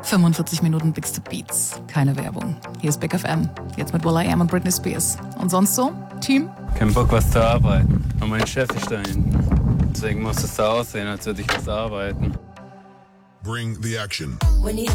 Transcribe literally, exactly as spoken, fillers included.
fünfundvierzig Minuten Bix to Beats. Keine Werbung. Hier ist Big F M. Jetzt mit will I Am und Britney Spears. Und sonst so? Team? Kein Bock, was zu arbeiten. Und mein Chef ist da hinten. Deswegen muss es so aussehen, als würde ich was arbeiten. Bring the action. When he